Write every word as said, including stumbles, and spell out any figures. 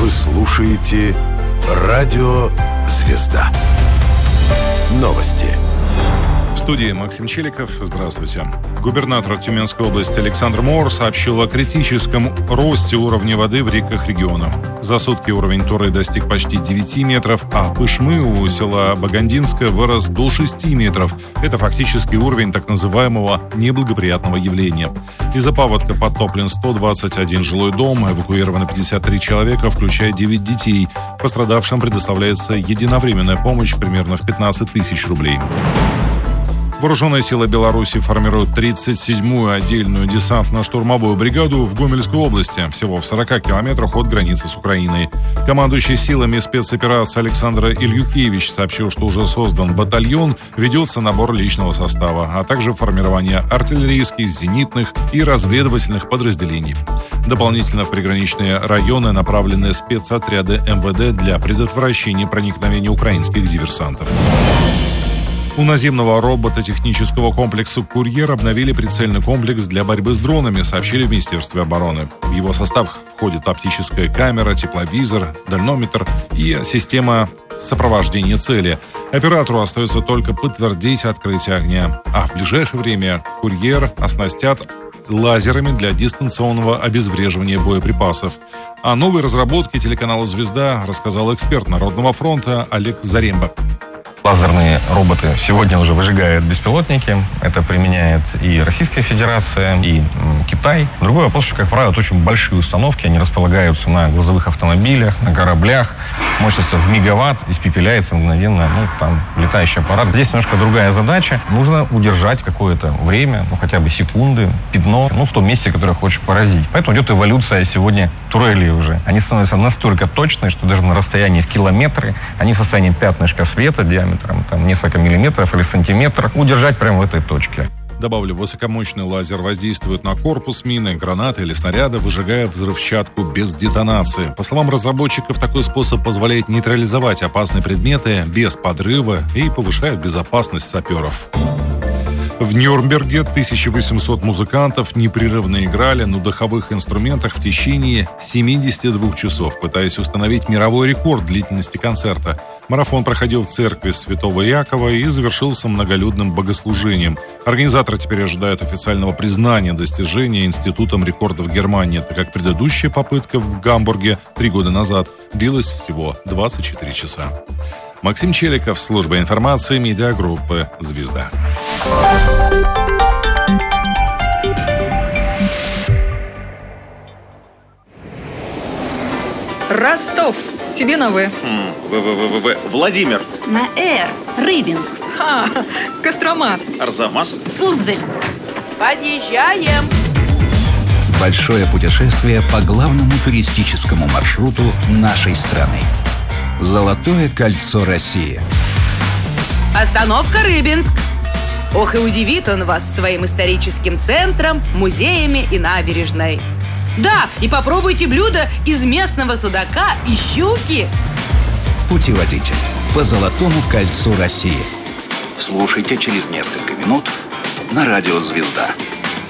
Вы слушаете Радио Звезда. Новости. В студии Максим Челиков. Здравствуйте. Губернатор Тюменской области Александр Моор сообщил о критическом росте уровня воды в реках региона. За сутки уровень Туры достиг почти девяти метров, а Пышмы у села Багандинское вырос до шести метров. Это фактически уровень так называемого неблагоприятного явления. Из-за паводка подтоплен сто двадцать один жилой дом, эвакуировано пятьдесят три человека, включая девять детей. Пострадавшим предоставляется единовременная помощь примерно в пятнадцать тысяч рублей. Вооруженные силы Беларуси формируют тридцать седьмую отдельную десантно-штурмовую бригаду в Гомельской области, всего в сорока километрах от границы с Украиной. Командующий силами спецоперации Александр Ильюкевич сообщил, что уже создан батальон, ведется набор личного состава, а также формирование артиллерийских, зенитных и разведывательных подразделений. Дополнительно в приграничные районы направлены спецотряды эм вэ дэ для предотвращения проникновения украинских диверсантов. У наземного робототехнического комплекса «Курьер» обновили прицельный комплекс для борьбы с дронами, сообщили в Министерстве обороны. В его состав входит оптическая камера, тепловизор, дальнометр и система сопровождения цели. Оператору остается только подтвердить открытие огня. А в ближайшее время «Курьер» оснастят лазерами для дистанционного обезвреживания боеприпасов. О новой разработке телеканала «Звезда» рассказал эксперт Народного фронта Олег Заремба. Лазерные роботы сегодня уже выжигают беспилотники. Это применяет и Российская Федерация, и Китай. Другой вопрос, что, как правило, это очень большие установки. Они располагаются на грузовых автомобилях, на кораблях. Мощность в мегаватт, испепеляется мгновенно, ну, там, летающий аппарат. Здесь немножко другая задача. Нужно удержать какое-то время, ну, хотя бы секунды, пятно, ну, в том месте, которое хочешь поразить. Поэтому идет эволюция сегодня турелей уже. Они становятся настолько точные, что даже на расстоянии в километры они в состоянии пятнышка света диаметром там, несколько миллиметров или сантиметров удержать прямо в этой точке. Добавлю, высокомощный лазер воздействует на корпус мины, гранаты или снаряда, выжигая взрывчатку без детонации. По словам разработчиков, такой способ позволяет нейтрализовать опасные предметы без подрыва и повышает безопасность саперов. В Нюрнберге тысяча восемьсот музыкантов непрерывно играли на духовых инструментах в течение семидесяти двух часов, пытаясь установить мировой рекорд длительности концерта. Марафон проходил в церкви Святого Иакова и завершился многолюдным богослужением. Организаторы теперь ожидают официального признания достижения Институтом рекордов Германии, так как предыдущая попытка в Гамбурге три года назад длилась всего двадцать четыре часа. Максим Челиков, служба информации медиагруппы «Звезда». Ростов. Тебе на «В». В-в-в-в-в. Владимир. На «Р». Рыбинск. Ха, Кострома. Арзамас. Суздаль. Подъезжаем. Большое путешествие по главному туристическому маршруту нашей страны. Золотое кольцо России. Остановка Рыбинск. Ох, и удивит он вас своим историческим центром, музеями и набережной. Да, и попробуйте блюда из местного судака и щуки. Путеводитель по Золотому кольцу России. Слушайте через несколько минут на радио «Звезда».